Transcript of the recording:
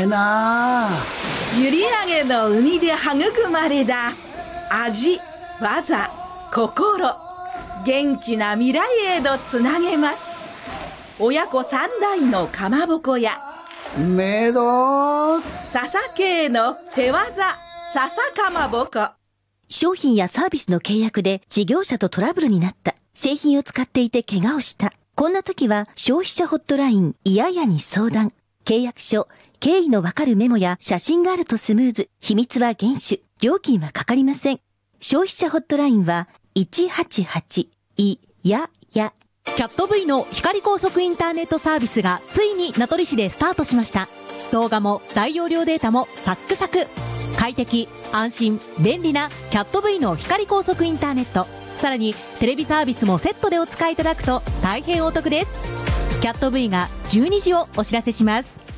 えな。 閖上の海で育まれた味、技、心、元気な未来へとつなげます。親子三代のかまぼこやメイド笹系の手技笹かまぼこ。 商品やサービスの契約で事業者とトラブルになった。製品を使っていて怪我をした。こんな時は消費者ホットラインいややに相談。契約書、経緯のわかるメモや写真があるとスムーズ。秘密は厳守。料金はかかりません。消費者ホットラインは188いやや。 キャット V の光高速インターネットサービスがついに名取市でスタートしました。動画も大容量データもサックサク。快適、安心、便利なキャット V の光高速インターネット。さらにテレビサービスもセットでお使いいただくと大変お得です。キャット V が12時をお知らせします。